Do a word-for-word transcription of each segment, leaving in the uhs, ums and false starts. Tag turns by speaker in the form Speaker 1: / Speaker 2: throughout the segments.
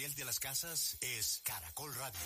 Speaker 1: fiel de las casas es Caracol Radio.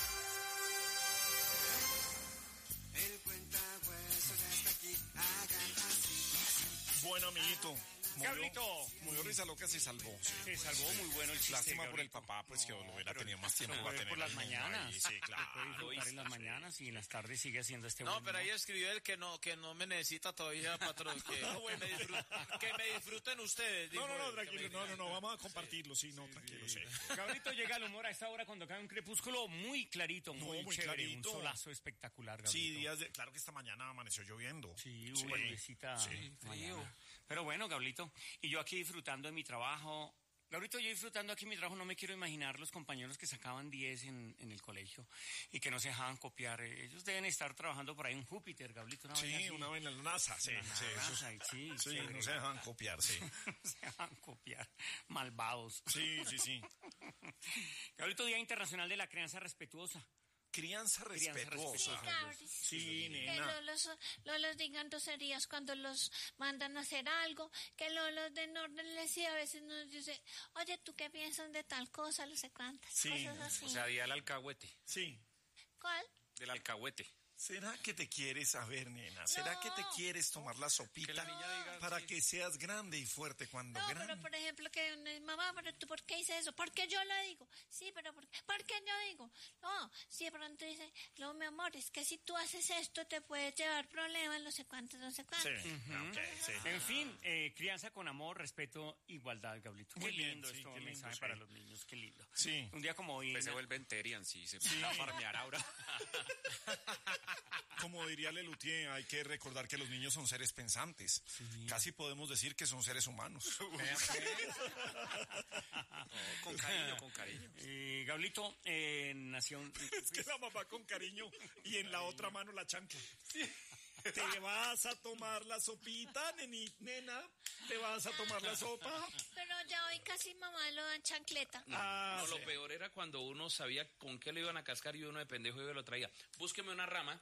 Speaker 2: El cuentahuesos ya está aquí, hagan así.
Speaker 3: Bueno, amiguito.
Speaker 4: Gablito.
Speaker 3: Murió Risa Loca, se salvó. Sí.
Speaker 4: Se salvó, muy bueno el chiste.
Speaker 3: Lástima
Speaker 4: Gablito.
Speaker 3: por el papá, pues que
Speaker 4: No,
Speaker 3: lo hubiera
Speaker 4: pero
Speaker 3: tenido más tiempo.
Speaker 4: lo
Speaker 3: para
Speaker 4: puede
Speaker 3: tener
Speaker 4: por las
Speaker 3: el niño
Speaker 4: mañanas.
Speaker 3: ahí. Sí,
Speaker 4: Lo puede
Speaker 3: claro.
Speaker 4: disfrutar en las mañanas y en las tardes sigue haciendo este
Speaker 5: No,
Speaker 4: buen
Speaker 5: pero ahí
Speaker 4: humor.
Speaker 5: escribió él que no, que no me necesita todavía, patrón. Que, que, me, disfruten, que me disfruten ustedes.
Speaker 3: No, no, no,
Speaker 5: dijo él,
Speaker 3: tranquilo.
Speaker 5: que me-
Speaker 3: No, no, no, vamos a compartirlo. Sí, no, tranquilo, sí.
Speaker 4: Gablito llega al humor a esta hora cuando cae un crepúsculo muy clarito, muy,
Speaker 3: No, muy
Speaker 4: chévere,
Speaker 3: clarito.
Speaker 4: un solazo espectacular, Gablito.
Speaker 3: Sí, días de... Claro que esta mañana amaneció lloviendo.
Speaker 4: Sí, hubo lluviecita
Speaker 3: Sí,
Speaker 4: mañana. Pero bueno, Gablito, y yo aquí disfrutando de mi trabajo. Gablito, yo disfrutando aquí mi trabajo, no me quiero imaginar los compañeros que sacaban diez en, en el colegio y que no se dejaban copiar. Ellos deben estar trabajando por ahí en Júpiter, Gablito. Una
Speaker 3: Sí,
Speaker 4: vaina así.
Speaker 3: una vez en la NASA, sí,
Speaker 4: En la
Speaker 3: sí, eso
Speaker 4: NASA,
Speaker 3: es-
Speaker 4: sí,
Speaker 3: sí,
Speaker 4: chévere.
Speaker 3: no se dejan copiar, sí.
Speaker 4: No se dejan copiar. Malvados.
Speaker 3: Sí, sí, sí.
Speaker 4: Gablito, Día Internacional de la Crianza Respetuosa.
Speaker 3: Crianza
Speaker 4: Crianza
Speaker 3: respetuosa.
Speaker 4: respetuosa.
Speaker 6: Cabris.
Speaker 3: Sí,
Speaker 6: Que
Speaker 3: nena.
Speaker 6: Lolos, Lolos digan groserías cuando los mandan a hacer algo, que Lolos den órdenes y a veces nos dice, oye, ¿tú qué piensas de tal cosa? No sé cuántas
Speaker 3: Sí,
Speaker 6: cosas así.
Speaker 5: O sea, día del alcahuete.
Speaker 3: Sí.
Speaker 6: ¿Cuál?
Speaker 5: Del alcahuete.
Speaker 3: ¿Será que te quieres saber, nena? ¿Será
Speaker 6: No.
Speaker 3: que te quieres tomar la sopita
Speaker 5: Que la niña diga,
Speaker 3: para
Speaker 5: sí.
Speaker 3: que seas grande y fuerte cuando
Speaker 6: No,
Speaker 3: grande?
Speaker 6: pero por ejemplo que una- mamá, pero tú ¿por qué dices eso? Porque yo lo digo. Sí, pero ¿por qué? ¿Por qué yo digo? No, si de pronto dice, no, mi amor, es que si tú haces esto te puedes llevar problemas, no sé cuántos, no sé cuántos.
Speaker 3: Sí, ok, sí.
Speaker 4: En fin, eh, crianza con amor, respeto, igualdad, Gablito.
Speaker 3: Muy
Speaker 4: Qué
Speaker 3: bien,
Speaker 4: lindo
Speaker 3: sí,
Speaker 4: esto,
Speaker 3: qué
Speaker 4: un
Speaker 3: lindo,
Speaker 4: mensaje
Speaker 3: sí.
Speaker 4: para los niños, qué lindo.
Speaker 3: Sí.
Speaker 4: Un día como hoy...
Speaker 5: Pues se
Speaker 4: na-
Speaker 5: vuelven Terian, sí, se van a farmear ahora.
Speaker 3: Como diría Lelutier, hay que recordar que los niños son seres pensantes. Casi podemos decir que son seres humanos.
Speaker 5: No, con cariño, con cariño.
Speaker 4: Eh, Gablito eh, nació... un-
Speaker 3: Es que la mamá con cariño y en la otra mano la chancla. Te vas a tomar la sopita, neni, nena. Te vas a tomar la sopa.
Speaker 6: Pero ya hoy casi mamá lo dan chancleta.
Speaker 3: Ah,
Speaker 5: No,
Speaker 3: sí.
Speaker 5: lo peor era cuando uno sabía con qué lo iban a cascar y uno de pendejo iba y lo traía. Búsqueme una rama.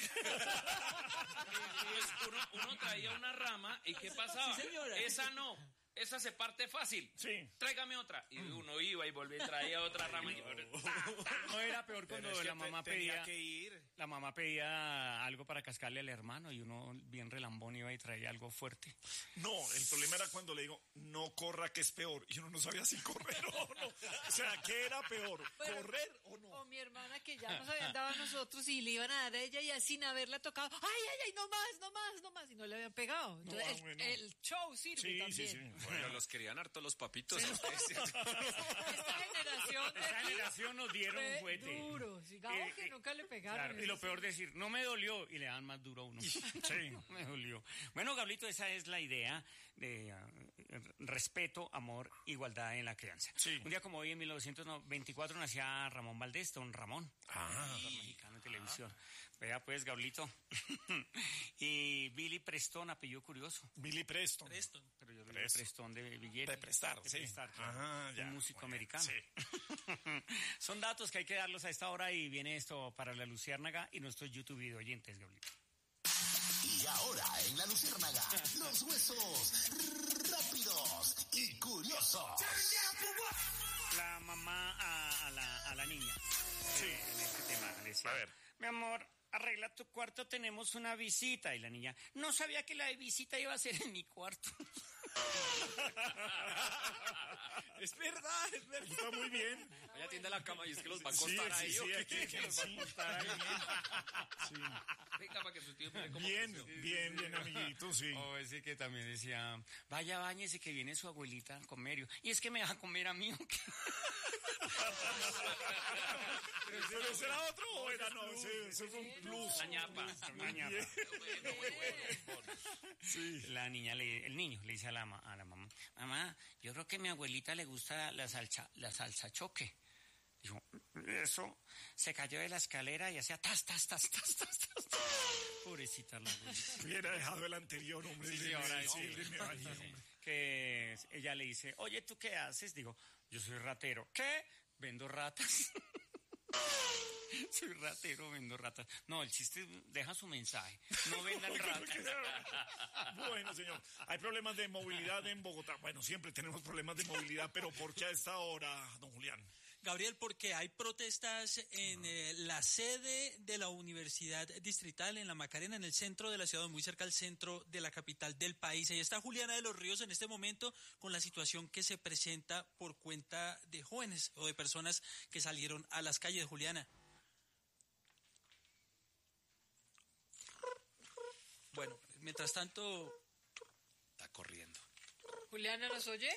Speaker 5: Entonces, uno, uno traía una rama y ¿qué pasaba?
Speaker 2: Sí, señora.
Speaker 5: Esa no. Esa se parte fácil.
Speaker 3: Sí.
Speaker 5: Tráigame otra. Y uno iba y volvía y traía otra rama. Y...
Speaker 4: No era peor cuando
Speaker 5: Pero es que
Speaker 4: la mamá
Speaker 5: te- tenía
Speaker 4: pedía...
Speaker 5: que ir.
Speaker 4: La mamá pedía algo para cascarle al hermano y uno bien relambón iba y traía algo fuerte.
Speaker 3: No, el problema era cuando le digo, no corra que es peor. Y uno no sabía si correr o no. O sea, ¿qué era peor?
Speaker 7: Bueno,
Speaker 3: ¿Correr o no?
Speaker 7: O mi hermana que ya nos habían dado a nosotros y le iban a dar a ella y así sin haberla tocado. ¡Ay, ay, ay! No más, no más, no más. Y no le habían pegado. Entonces,
Speaker 3: No,
Speaker 7: el,
Speaker 3: bueno.
Speaker 7: el show sirve
Speaker 3: Sí,
Speaker 7: también.
Speaker 3: sí, sí.
Speaker 5: Bueno, los querían harto los papitos. a ustedes.
Speaker 7: Esta generación de
Speaker 4: Esa
Speaker 7: aquí
Speaker 4: generación nos dieron
Speaker 7: fue
Speaker 4: un juguete.
Speaker 7: duro. Digamos
Speaker 4: Eh,
Speaker 7: que
Speaker 4: eh,
Speaker 7: nunca le pegaron.
Speaker 4: Claro, y lo peor decir, no me dolió, y le dan más duro a uno. Sí, no me dolió. Bueno, Gablito, esa es la idea de uh, respeto, amor, igualdad en la crianza.
Speaker 3: Sí.
Speaker 4: Un día como hoy, en mil novecientos veinticuatro, nacía Ramón Valdés, don Ramón,
Speaker 3: Ah,
Speaker 4: actor mexicano en televisión. Vea pues, Gablito. Y Billy Preston, apellido curioso.
Speaker 3: Billy Preston.
Speaker 4: Pero yo digo
Speaker 3: Presto.
Speaker 4: Preston de billete.
Speaker 3: De prestar,
Speaker 4: De
Speaker 3: sí.
Speaker 4: prestar, claro.
Speaker 3: Ajá, ya.
Speaker 4: Un músico
Speaker 3: Bueno,
Speaker 4: americano.
Speaker 3: sí.
Speaker 4: Son datos que hay que darlos a esta hora y viene esto para la Luciérnaga y nuestros YouTube video oyentes, Gablito.
Speaker 1: Y ahora en La Luciérnaga, los huesos rápidos y curiosos.
Speaker 4: La mamá a, a la, a la niña. Sí, en este tema le decía,
Speaker 3: A ver.
Speaker 4: mi amor, arregla tu cuarto, tenemos una visita. Y la niña, no sabía que la visita iba a ser en mi cuarto.
Speaker 3: Es verdad, es verdad. Está muy bien.
Speaker 5: Vaya, atiende la cama y es que los va a
Speaker 3: Sí,
Speaker 5: acostar
Speaker 3: sí,
Speaker 5: ahí.
Speaker 3: sí,
Speaker 5: ¿o qué?
Speaker 3: aquí,
Speaker 5: Que los va a
Speaker 3: sí.
Speaker 5: acostar ahí.
Speaker 3: Sí.
Speaker 5: Venga, para que su tío mire cómo
Speaker 3: Bien,
Speaker 5: creció.
Speaker 3: bien, bien, amiguito, sí.
Speaker 4: O ese que también decía, vaya, báñese que viene su abuelita a comer. Y es que me va a comer a mí. ¿O qué?
Speaker 3: Pero, pero ese era otro o era no, ese, ese fue un plus.
Speaker 5: La ñapa.
Speaker 4: Una ñapa.
Speaker 5: Bueno, bueno, bueno.
Speaker 3: Sí.
Speaker 4: La niña, le, el niño le dice a la, ma- a la mamá, mamá, yo creo que a mi abuelita le gusta la salsa, la salsa choque. Dijo, eso, se cayó de la escalera y hacía tas, tas, tas, tas, tas, tas. Pobrecita la abuelita.
Speaker 3: Hubiera dejado el anterior, hombre.
Speaker 4: Sí,
Speaker 3: el
Speaker 4: sí,
Speaker 3: de-
Speaker 4: ahora
Speaker 3: sí,
Speaker 4: sí.
Speaker 3: el de me bañé, hombre.
Speaker 4: Que ella le dice, oye, ¿tú qué haces? Digo, yo soy ratero. ¿Qué? Vendo ratas. Soy ratero, vendo ratas. No, el chiste deja su mensaje. No vendan ratas.
Speaker 3: Bueno, señor, hay problemas de movilidad en Bogotá. Bueno, siempre tenemos problemas de movilidad, pero ¿por qué a esta hora, don Julián?
Speaker 8: Gabriel, porque hay protestas en eh, la sede de la Universidad Distrital, en la Macarena, en el centro de la ciudad, muy cerca al centro de la capital del país. Ahí está Juliana de los Ríos en este momento con la situación que se presenta por cuenta de jóvenes o de personas que salieron a las calles. Juliana. Bueno, mientras tanto...
Speaker 5: Está corriendo.
Speaker 7: Juliana, ¿nos oye?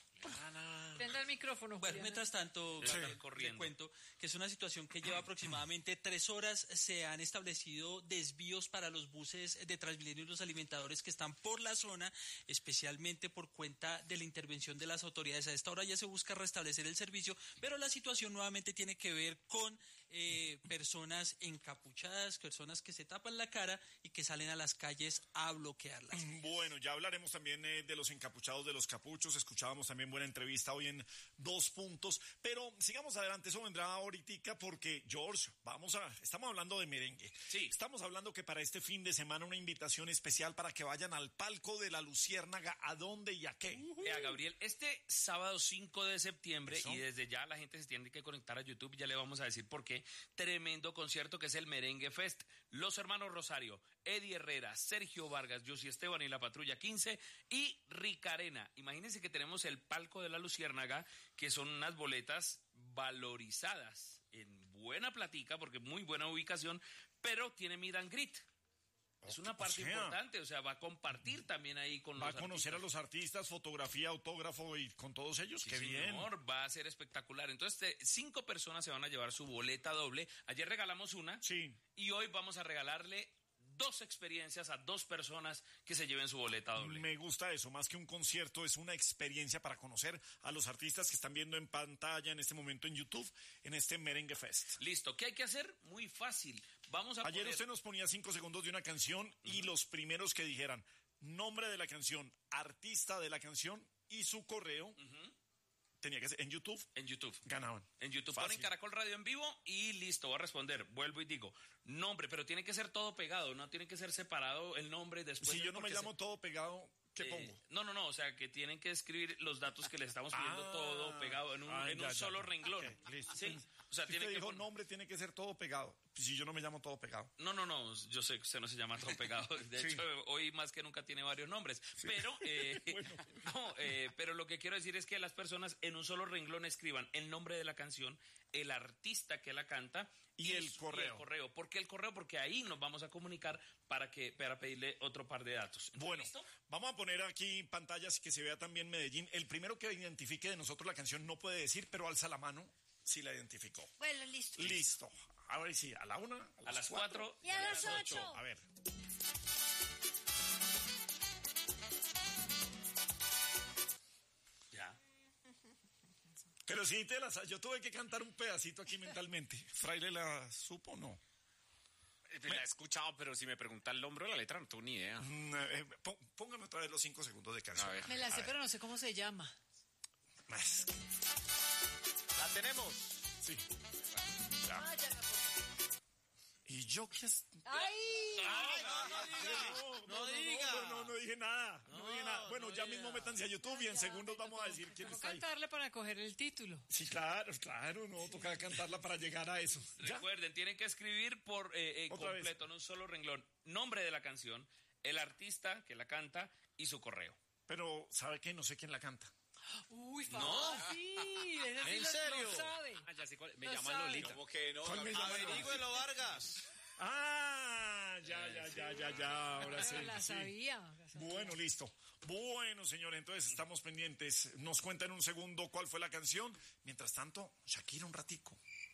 Speaker 7: Prenda el micrófono,
Speaker 8: Bueno,
Speaker 7: Juliana.
Speaker 8: mientras tanto,
Speaker 5: Sí.
Speaker 8: Gabriel, le cuento que es una situación que lleva aproximadamente tres horas. Se han establecido desvíos para los buses de Transmilenio y los alimentadores que están por la zona, especialmente por cuenta de la intervención de las autoridades. A esta hora ya se busca restablecer el servicio, pero la situación nuevamente tiene que ver con eh, personas encapuchadas, personas que se tapan la cara y que salen a las calles a bloquearlas.
Speaker 3: Bueno, ya hablaremos también eh, de los encapuchados, de los capuchos. Escuchábamos también buena entrevista hoy en Dos Puntos. Pero sigamos adelante, eso vendrá ahorita porque, George, vamos a, estamos hablando de merengue.
Speaker 5: Sí.
Speaker 3: Estamos hablando que para este fin de semana una invitación especial para que vayan al palco de la Luciérnaga. ¿A dónde y a qué?
Speaker 5: Vea, Gabriel, este sábado cinco de septiembre,
Speaker 3: Eso.
Speaker 5: y desde ya la gente se tiene que conectar a YouTube, ya le vamos a decir por qué, tremendo concierto que es el Merengue Fest. Los hermanos Rosario, Eddie Herrera, Sergio Vargas, Yossi Esteban y la Patrulla quince y Ricarena. Imagínense que tenemos el palco de la Luciérnaga, que son unas boletas valorizadas en buena platica, porque muy buena ubicación, pero tiene meet and greet. Es una parte
Speaker 3: o sea,
Speaker 5: importante, o sea, va a compartir también ahí con
Speaker 3: Va
Speaker 5: los
Speaker 3: a conocer
Speaker 5: artistas.
Speaker 3: a los artistas, fotografía, autógrafo y con todos ellos.
Speaker 5: Sí,
Speaker 3: ¡Qué bien!
Speaker 5: señor, va a ser espectacular. Entonces, te- cinco personas se van a llevar su boleta doble. Ayer regalamos una
Speaker 3: Sí.
Speaker 5: y hoy vamos a regalarle dos experiencias a dos personas que se lleven su boleta doble.
Speaker 3: Me gusta eso, más que un concierto, es una experiencia para conocer a los artistas que están viendo en pantalla en este momento en YouTube, en este Merengue Fest.
Speaker 5: Listo, ¿qué hay que hacer? Muy fácil. Vamos a
Speaker 3: Ayer
Speaker 5: poner...
Speaker 3: usted nos ponía cinco segundos de una canción y los primeros que dijeran nombre de la canción, artista de la canción y su correo, tenía que ser en YouTube,
Speaker 5: En YouTube.
Speaker 3: ganaban.
Speaker 5: En YouTube
Speaker 3: Fácil.
Speaker 5: ponen Caracol Radio en vivo y listo, voy a responder. Vuelvo y digo, nombre, pero tiene que ser todo pegado, no tiene que ser separado el nombre después.
Speaker 3: Si
Speaker 5: de-
Speaker 3: yo no me
Speaker 5: porque
Speaker 3: llamo
Speaker 5: se-
Speaker 3: todo pegado, ¿qué
Speaker 5: eh,
Speaker 3: pongo?
Speaker 5: No, no, no, o sea, que tienen que escribir los datos que les estamos pidiendo
Speaker 3: Ah,
Speaker 5: todo pegado en un,
Speaker 3: ah,
Speaker 5: en
Speaker 3: ya,
Speaker 5: un
Speaker 3: ya,
Speaker 5: solo
Speaker 3: ya.
Speaker 5: renglón.
Speaker 3: Ok, listo.
Speaker 5: Sí, o sea,
Speaker 3: Si
Speaker 5: tiene
Speaker 3: usted
Speaker 5: que
Speaker 3: dijo
Speaker 5: pon-
Speaker 3: nombre, tiene que ser todo pegado. Si yo no me llamo todo pegado.
Speaker 5: No, no, no, yo sé que usted no se llama todo pegado. De
Speaker 3: Sí.
Speaker 5: hecho, hoy más que nunca tiene varios nombres. Pero, eh, no, eh, pero lo que quiero decir es que las personas en un solo renglón escriban el nombre de la canción, el artista que la canta
Speaker 3: Y el
Speaker 5: su-
Speaker 3: correo.
Speaker 5: el correo. ¿Por qué el correo? Porque ahí nos vamos a comunicar para que para pedirle otro par de datos. Entonces,
Speaker 3: Bueno,
Speaker 5: ¿listo?
Speaker 3: vamos a poner aquí pantallas que se vea también Medellín. El primero que identifique de nosotros la canción no puede decir, pero alza la mano si la identificó.
Speaker 6: Bueno, listo.
Speaker 3: Listo. A ver si a la una, a,
Speaker 5: A las cuatro
Speaker 6: Y a las ocho.
Speaker 3: A ver.
Speaker 5: Ya.
Speaker 3: Pero sí te las... Yo tuve que cantar un pedacito aquí mentalmente. ¿Fraile la supo o no?
Speaker 9: La he escuchado, pero si me pregunta el nombre de la letra, no tengo ni idea.
Speaker 3: Mm, eh, pó- póngame otra vez los cinco segundos de canción.
Speaker 9: A ver.
Speaker 7: Me la
Speaker 3: A
Speaker 7: sé,
Speaker 3: ver.
Speaker 7: pero no sé cómo se llama.
Speaker 3: Es que-
Speaker 9: ¡La tenemos!
Speaker 3: Sí.
Speaker 7: Ah, ya me acordé.
Speaker 3: Y yo que... es-
Speaker 7: ¡Ay!
Speaker 3: No, no, no,
Speaker 9: diga.
Speaker 3: No, no, no dije nada. No, dije nada. Bueno, ya mismo métanse a YouTube y en segundos vamos a decir quién
Speaker 7: Tengo
Speaker 3: está
Speaker 7: que
Speaker 3: ahí.
Speaker 7: cantarle para coger el título.
Speaker 3: Sí, claro, claro, no, toca cantarla para llegar a eso. ¿Ya?
Speaker 5: Recuerden, tienen que escribir por eh, eh,
Speaker 3: Otra vez.
Speaker 5: completo, en un solo renglón, nombre de la canción, el artista que la canta y su correo.
Speaker 3: Pero, ¿sabe qué? No sé quién la canta.
Speaker 7: Uy, fácil. Ese sí
Speaker 9: ¿En
Speaker 7: lo-
Speaker 9: serio?
Speaker 7: Lo sabe.
Speaker 9: Ah, ya sé cuál. Me
Speaker 7: Lo
Speaker 9: llaman
Speaker 7: sabe.
Speaker 9: Lolita. ¿Cómo que no?
Speaker 3: ¿Cuál me llama?
Speaker 9: Averígüelo, Vargas.
Speaker 3: Ah, ya, ya, ya, ya, ya, ahora sí.
Speaker 7: La
Speaker 3: sí.
Speaker 7: sabía. la sabía.
Speaker 3: Bueno, listo. Bueno, señores, entonces estamos pendientes. Nos cuenta en un segundo cuál fue la canción. Mientras tanto, Shakira un ratico.